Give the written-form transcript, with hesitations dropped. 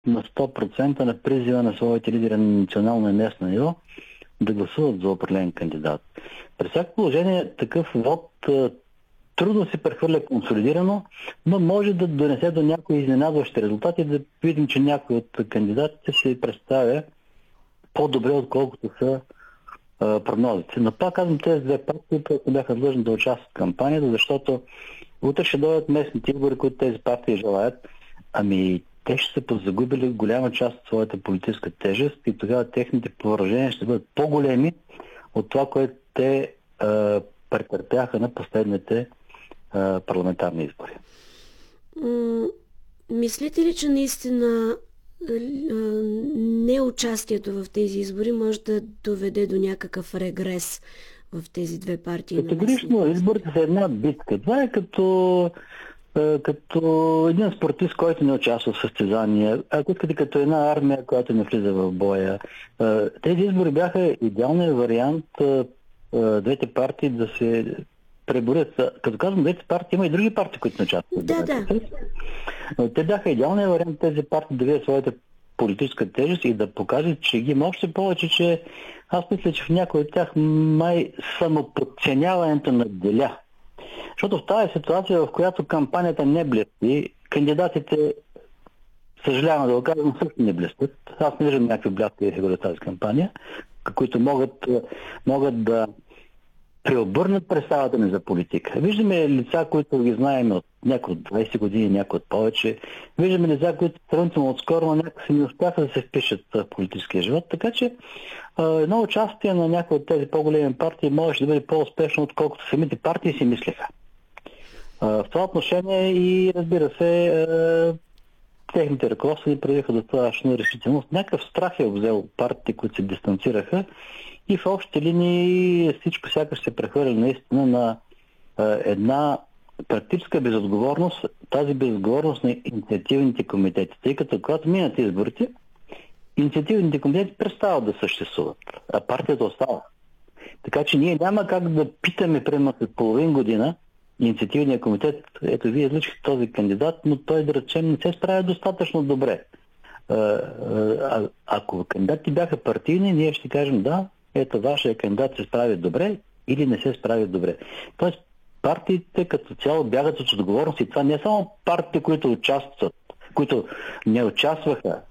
на 100% на призива на своите лидери на национално и местно ниво да гласуват за определен кандидат. При всяко положение такъв вод трудно се прехвърля консолидирано, но може да донесе до някои изненадващи резултати, да видим, че някой от кандидатите се представя по-добре, отколкото са прогнозите. Но пак казвам, тези две партии, които бяха длъжни да участват в кампанията, защото утре ще дойдат местните избори, които тези партии желаят. Ами те ще са позагубили голяма част от своята политическа тежест и тогава техните поражения ще бъдат по-големи от това, което те претърпяха на последните парламентарни избори. Мислите ли, че наистина неучастието в тези избори може да доведе до някакъв регрес в тези две партии? Категорично, изборите са една битка. Това е като един спортист, който не участва в състезания, ако искате като една армия, която не влиза в боя. Тези избори бяха идеалният вариант двете партии да се преборят. Като казвам двете партии, има и други партии, които не участват. Да. Те бяха идеалният вариант тези партии да видят своята политическа тежест и да покажат, че ги има още повече, че аз мисля, че в някои от тях май самоподценяването надделя. Защото в тази ситуация, в която кампанията не блести, кандидатите, съжалявам да го казвам, също не блестят. Аз не виждам някакви бляски в тази кампания, които могат да преобърнат представата ни за политика. Виждаме лица, които ги знаем от някои от 20 години, някои от повече. Виждаме лица, които сравнително отскоро, но някакси не успяха да се впишат в политическия живот. Така че едно участие на някои от тези по-големи партии може да бъде по-успешно, отколкото самите партии си мислеха. В това отношение и, разбира се, техните ръководства проявиха достатъчно решителност. Някакъв страх е обзел партиите, които се дистанцираха и в общи линии всичко сякаш се прехвърля наистина на една практическа безотговорност, тази безотговорност на инициативните комитети. Тъй като когато минат изборите, инициативните комитети престават да съществуват, а партията остава. Така че ние няма как да питаме примерно след половин година инициативния комитет, ето вие излъчихте този кандидат, но той, да речем, не се справя достатъчно добре. Ако кандидатите бяха партийни, ние ще кажем да, ето вашия кандидат се справи добре или не се справи добре. Тоест партиите като цяло бягат от отговорност и това не е само партиите, които участват, които не участваха